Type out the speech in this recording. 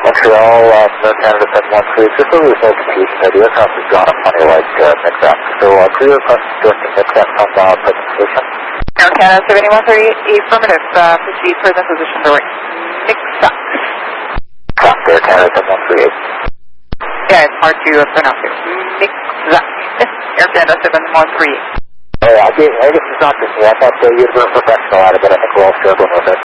Montreal, North Canada 713, just so there's no confusion there, the aircraft has gone up plenty like McDuck. So clear across directing McDuck from present position. Air Canada 7138, affirmative, proceed present position to right. McDuck. Copy, Air Canada 7138. Yeah, it's hard to pronounce it. McDuck. Air Canada 713. Oh yeah, I guess it's not just me, I thought you were a professional at it, but I think we're all struggling with it.